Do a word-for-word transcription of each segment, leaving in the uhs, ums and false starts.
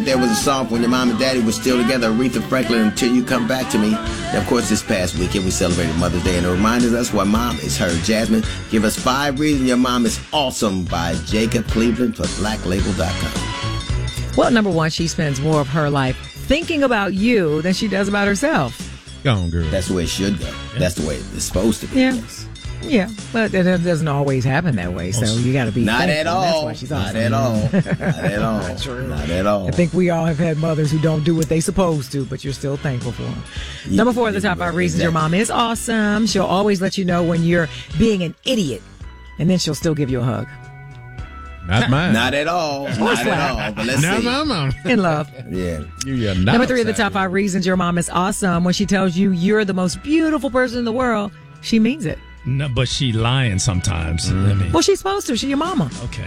There was a song when your mom and daddy were still together, Aretha Franklin, Until You Come Back to Me. And of course, this past weekend we celebrated Mother's Day, and it reminded us why mom is her. Jasmine, give us five reasons your mom is awesome by Jacob Cleveland for black label dot com. Well, number one, she spends more of her life thinking about you than she does about herself. Go on, girl. That's the way it should go. Yeah. That's the way it's supposed to be. Yeah. Yeah, but it doesn't always happen that way, so you got to be not thankful. at all. That's why she's awesome. Not at all. Not at all. Not true. Not at all. I think we all have had mothers who don't do what they supposed to, but you're still thankful for them. Yeah, Number four, the top five reasons exactly. your mom is awesome. She'll always let you know when you're being an idiot, and then she'll still give you a hug. Not mine. Not at all. Not at all. But let's not see. my mom. In love. Yeah. You're not Number three, the top five reasons your mom is awesome. When she tells you you're the most beautiful person in the world, she means it. No, but she lying sometimes. Mm. I mean, well, she's supposed to. She's your mama. Okay.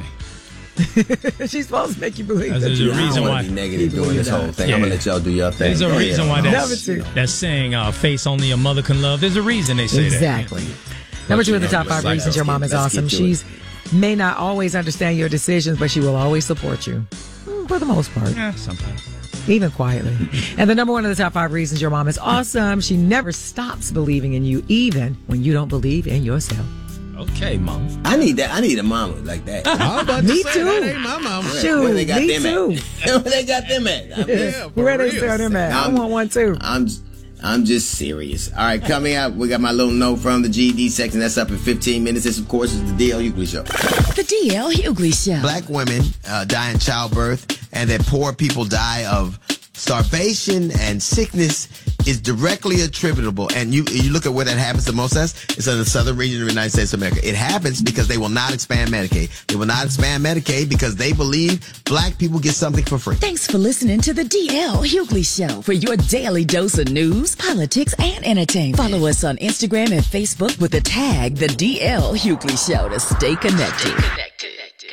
She's supposed to make you believe that. There's a reason why. Be negative doing this whole thing. Yeah. I'm gonna let y'all do your thing. There's a Go reason ahead. why that's, that's saying uh, face only a mother can love. There's a reason they say exactly. that. Exactly. Number two of the top five reasons your mom is awesome. She's may not always understand your decisions, but she will always support you. For the most part. Yeah, sometimes. Even quietly. And the number one of the top five reasons your mom is awesome. She never stops believing in you, even when you don't believe in yourself. Okay, mom. I need that. I need a mama like that. I'm about me to say, too. That ain't my mama. Shoot, where they got me them too. at? Where they got them at? I mean, yeah, where they sell them at? I want one too. I'm, I'm just serious. All right, coming up, we got my little note from the G E D section. That's up in fifteen minutes. This, of course, is the D L Hughley Show. The D L Hughley Show. Black women uh, die in childbirth, and that poor people die of starvation and sickness is directly attributable. And you you look at where that happens the most as it's in the southern region of the United States of America. It happens because they will not expand Medicaid. They will not expand Medicaid because they believe black people get something for free. Thanks for listening to the D L Hughley Show for your daily dose of news, politics, and entertainment. Follow us on Instagram and Facebook with the tag The D L Hughley Show to stay connected. Stay connected.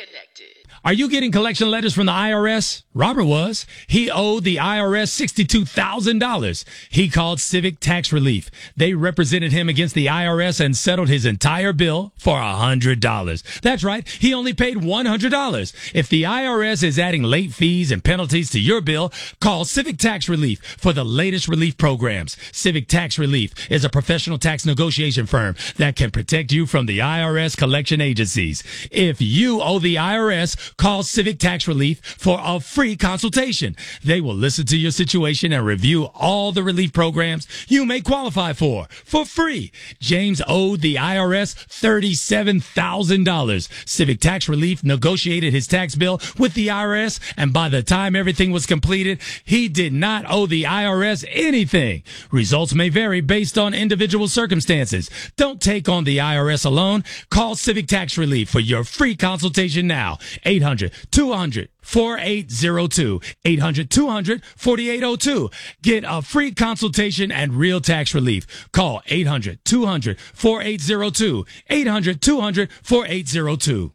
Are you getting collection letters from the I R S? Robert was. He owed the I R S sixty-two thousand dollars. He called Civic Tax Relief. They represented him against the I R S and settled his entire bill for one hundred dollars. That's right. He only paid one hundred dollars. If the I R S is adding late fees and penalties to your bill, call Civic Tax Relief for the latest relief programs. Civic Tax Relief is a professional tax negotiation firm that can protect you from the I R S collection agencies. If you owe the I R S, call Civic Tax Relief for a free consultation. They will listen to your situation and review all the relief programs you may qualify for, for free. James owed the I R S thirty-seven thousand dollars. Civic Tax Relief negotiated his tax bill with the I R S, and by the time everything was completed, he did not owe the I R S anything. Results may vary based on individual circumstances. Don't take on the I R S alone. Call Civic Tax Relief for your free consultation now. eight hundred, two hundred, forty-eight oh two. eight hundred, two hundred, forty-eight oh two. Get a free consultation and real tax relief. Call eight hundred, two hundred, forty-eight oh two. eight hundred, two hundred, forty-eight oh two.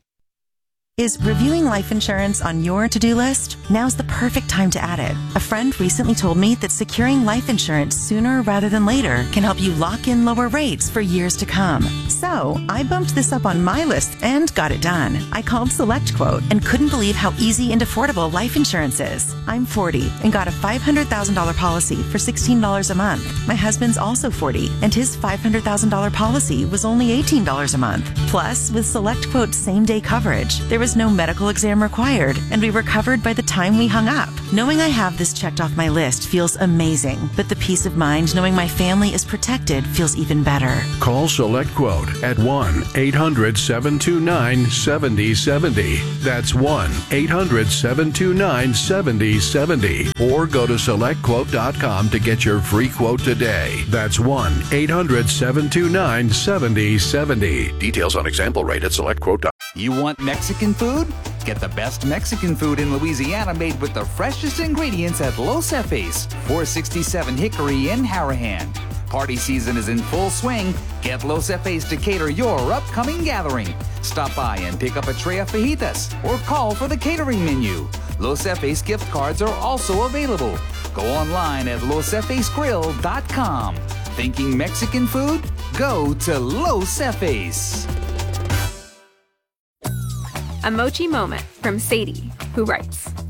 Is reviewing life insurance on your to-do list? Now's the perfect time to add it. A friend recently told me that securing life insurance sooner rather than later can help you lock in lower rates for years to come. So I bumped this up on my list and got it done. I called SelectQuote and couldn't believe how easy and affordable life insurance is. I'm forty and got a five hundred thousand dollars policy for sixteen dollars a month. My husband's also forty and his five hundred thousand dollars policy was only eighteen dollars a month. Plus, with SelectQuote's same-day coverage, there was no medical exam required, and we were covered by the time we hung up. Knowing I have this checked off my list feels amazing, but the peace of mind knowing my family is protected feels even better. Call SelectQuote at one eight hundred, seven two nine, seven oh seven oh. That's one eight hundred, seven two nine, seven oh seven oh. Or go to select quote dot com to get your free quote today. That's one eight hundred, seven two nine, seven oh seven oh. Details on example rate at select quote dot com. You want Mexican food? Get the best Mexican food in Louisiana made with the freshest ingredients at Los Jefes, four sixty-seven Hickory in Harahan. Party season is in full swing. Get Los Jefes to cater your upcoming gathering. Stop by and pick up a tray of fajitas or call for the catering menu. Los Jefes gift cards are also available. Go online at los jefes grill dot com. Thinking Mexican food? Go to Los Jefes. A mochi moment from Sadie, who writes,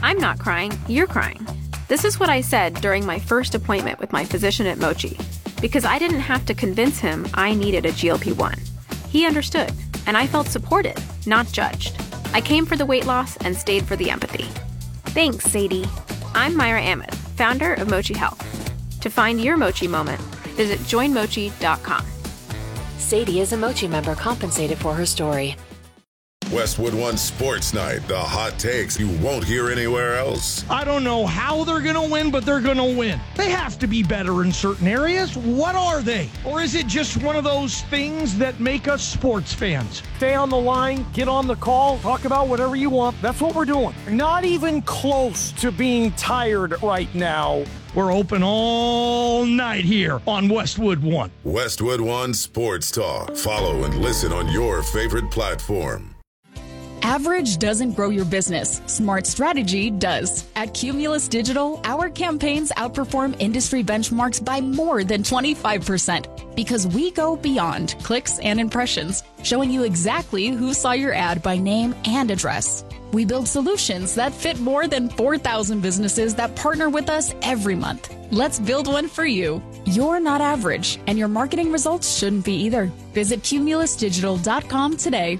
I'm not crying, you're crying. This is what I said during my first appointment with my physician at Mochi, because I didn't have to convince him I needed a G L P one. He understood, and I felt supported, not judged. I came for the weight loss and stayed for the empathy. Thanks, Sadie. I'm Myra Ahmed, founder of Mochi Health. To find your Mochi moment, visit join mochi dot com. Sadie is a Mochi member compensated for her story. Westwood One Sports Night, the hot takes you won't hear anywhere else. I don't know how they're going to win, but they're going to win. They have to be better in certain areas. What are they? Or is it just one of those things that make us sports fans? Stay on the line, get on the call, talk about whatever you want. That's what we're doing. Not even close to being tired right now. We're open all night here on Westwood One. Westwood One Sports Talk. Follow and listen on your favorite platform. Average doesn't grow your business. Smart strategy does. At Cumulus Digital, our campaigns outperform industry benchmarks by more than twenty-five percent because we go beyond clicks and impressions, showing you exactly who saw your ad by name and address. We build solutions that fit more than four thousand businesses that partner with us every month. Let's build one for you. You're not average, and your marketing results shouldn't be either. Visit cumulus digital dot com today.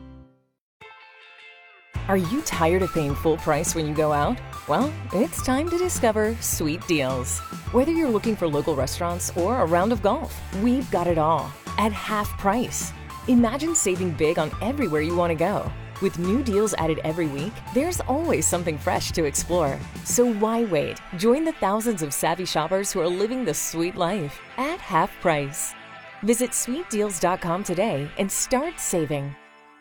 Are you tired of paying full price when you go out? Well, it's time to discover Sweet Deals. Whether you're looking for local restaurants or a round of golf, we've got it all at half price. Imagine saving big on everywhere you want to go. With new deals added every week, there's always something fresh to explore. So why wait? Join the thousands of savvy shoppers who are living the sweet life at half price. Visit sweet deals dot com today and start saving.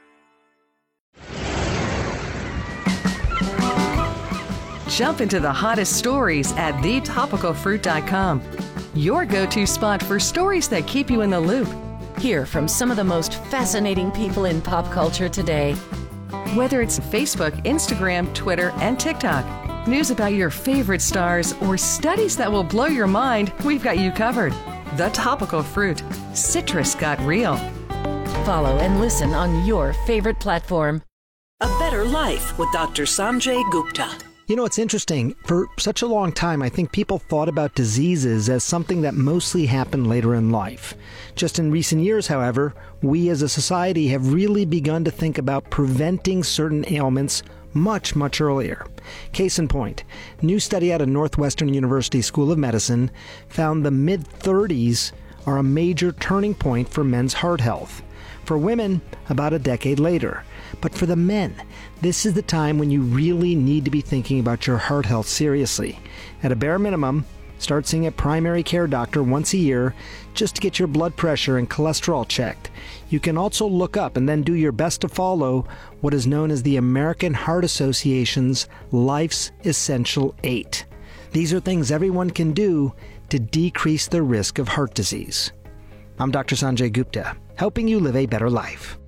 Jump into the hottest stories at the topical fruit dot com. Your go-to spot for stories that keep you in the loop. Hear from some of the most fascinating people in pop culture today. Whether it's Facebook, Instagram, Twitter, and TikTok, news about your favorite stars, or studies that will blow your mind, we've got you covered. The Topical Fruit. Citrus got real. Follow and listen on your favorite platform. A Better Life with Doctor Sanjay Gupta. You know, it's interesting. For such a long time, I think people thought about diseases as something that mostly happened later in life. Just in recent years, however, we as a society have really begun to think about preventing certain ailments much, much earlier. Case in point, new study out of Northwestern University School of Medicine found the mid-thirties are a major turning point for men's heart health. For women, about a decade later. But for the men, this is the time when you really need to be thinking about your heart health seriously. At a bare minimum, start seeing a primary care doctor once a year just to get your blood pressure and cholesterol checked. You can also look up and then do your best to follow what is known as the American Heart Association's Life's Essential Eight. These are things everyone can do to decrease the risk of heart disease. I'm Doctor Sanjay Gupta, helping you live a better life.